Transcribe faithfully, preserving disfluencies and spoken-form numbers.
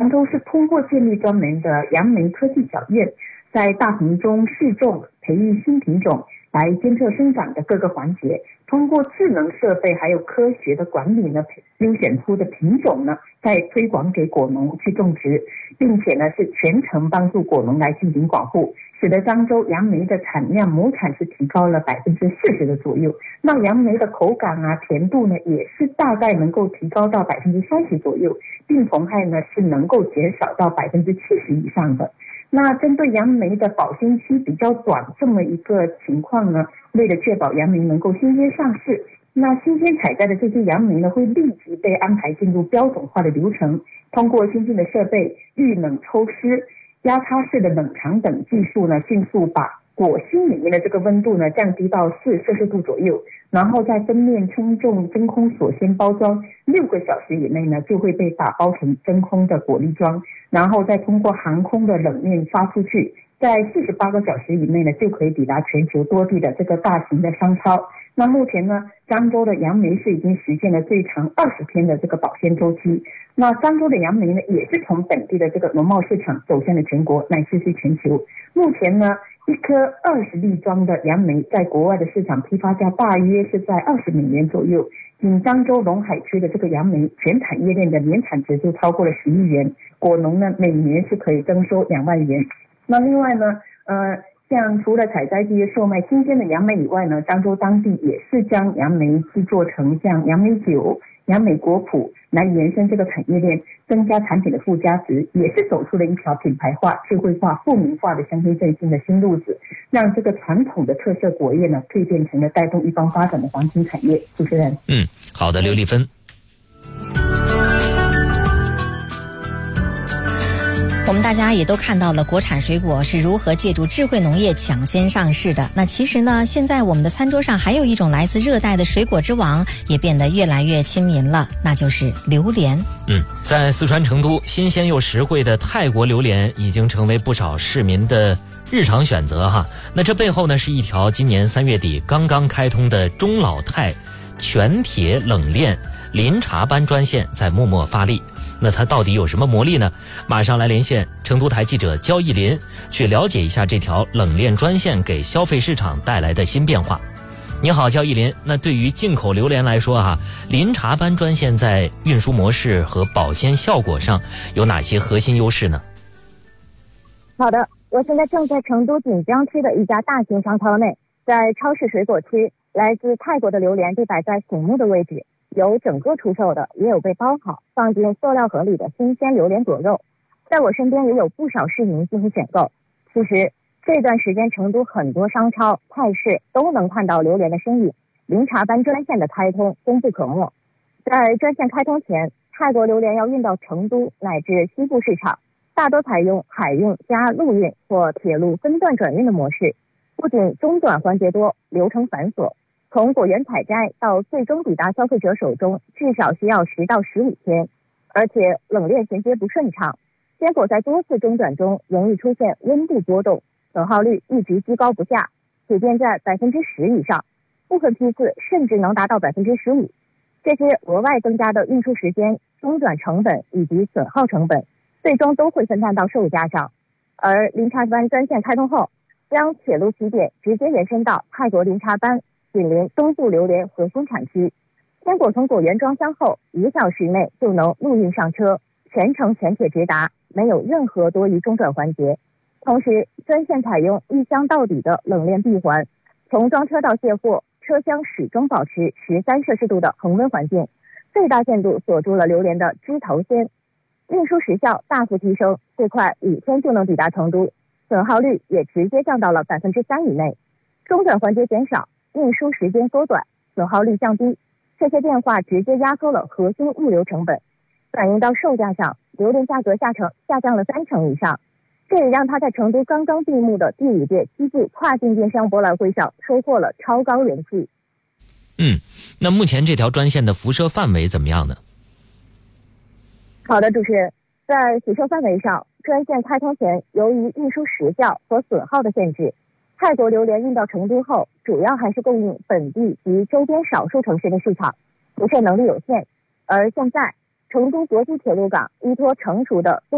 漳州是通过建立专门的杨梅科技小院，在大棚中试种、培育新品种，来监测生长的各个环节，通过智能设备还有科学的管理呢，优选出的品种呢，再推广给果农去种植，并且呢是全程帮助果农来进行管护，使得漳州杨梅的产量亩产是提高了百分之四十的左右。那杨梅的口感啊、甜度呢，也是大概能够提高到百分之三十左右，病虫害呢是能够减少到百分之七十以上的。那针对杨梅的保鲜期比较短这么一个情况呢，为了确保杨梅能够新鲜上市，那新鲜采摘的这些杨梅呢，会立即被安排进入标准化的流程，通过先进的设备预冷抽湿、压擦式的冷藏等技术呢，迅速把果心里面的这个温度呢降低到四摄氏度左右，然后在分面称重真空锁鲜包装，六个小时以内呢就会被打包成真空的果粒装，然后再通过航空的冷链发出去，在四十八个小时以内呢就可以抵达全球多地的这个大型的商超。那目前呢，漳州的杨梅是已经实现了最长二十天的这个保鲜周期。那漳州的杨梅呢，也是从本地的这个农贸市场走向了全国，乃至是全球。目前呢，一颗二十粒装的杨梅在国外的市场批发价大约是在二十美元左右。仅漳州龙海区的这个杨梅全产业链的年产值就超过了十亿元，果农呢每年是可以增收两万元。那另外呢，呃。像除了采摘这些售卖新鲜的杨梅以外呢，漳州当地也是将杨梅制作成像杨梅酒、杨梅果脯来延伸这个产业链，增加产品的附加值，也是走出了一条品牌化、智慧化、富民化的乡村振兴的新路子，让这个传统的特色果业呢蜕变成了带动一方发展的黄金产业。主持人， 嗯，好的，刘丽芬。 我们大家也都看到了国产水果是如何借助智慧农业抢先上市的。那其实呢，现在我们的餐桌上还有一种来自热带的水果之王，也变得越来越亲民了，那就是榴莲。 嗯，在四川成都，新鲜又实惠的泰国榴莲已经成为不少市民的日常选择哈。那这背后呢，是一条今年三月底刚刚开通的中老泰全铁冷链临茶班专线在默默发力。那它到底有什么魔力呢？马上来连线成都台记者焦艺林，去了解一下这条冷链专线给消费市场带来的新变化。你好，焦艺林。那对于进口榴莲来说啊，临茶班专线在运输模式和保鲜效果上有哪些核心优势呢？ 好的，我现在正在成都锦江区的一家大型商超内，在超市水果区，来自泰国的榴莲被摆在醒目的位置，有整个出售的，也有被包好放进塑料盒里的新鲜榴莲果肉。在我身边也有不少市民进行选购。其实这段时间成都很多商超、菜市都能看到榴莲的身影，临茶班专线的开通功不可没。在专线开通前，泰国榴莲要运到成都乃至西部市场，大多采用海运加陆运或铁路分段转运的模式，不仅中短环节多，流程繁琐，从果园采摘到最终抵达消费者手中至少需要十到十五天，而且冷链衔接不顺畅，结果在多次中转中容易出现温度波动，损耗率一直居高不下，普遍在百分之十以上，部分批次甚至能达到百分之十五。这些额外增加的运输时间、中转成本以及损耗成本，最终都会分摊到售价上。而临茶班专线开通后，将铁路起点直接延伸到泰国临茶班，紧邻东部榴莲核心产区。鲜果从果园装箱后，一个小时内就能陆运上车，全程全铁直达，没有任何多余中转环节。同时，专线采用一箱到底的冷链闭环，从装车到卸货，车厢始终保持十三摄氏度的恒温环境，最大限度锁住了榴莲的枝头鲜。运输时效大幅提升，最快五天就能抵达成都，损耗率也直接降到了百分之三以内，中转环节减少，运输时间缩短，损耗率降低。这些变化直接压缩了核心物流成本，反映到售价上，榴莲价格下成下降了三成以上。这也让它在成都刚刚闭幕的第五届西部跨境电商博览会上收获了超高人气。 嗯，那目前这条专线的辐射范围怎么样呢？ 好的，主持人，在辐射范围上，专线开通前，由于运输时效和损耗的限制，泰国榴莲运到成都后，主要还是供应本地及周边少数城市的市场，辐射能力有限。而现在，成都国际铁路港依托成熟的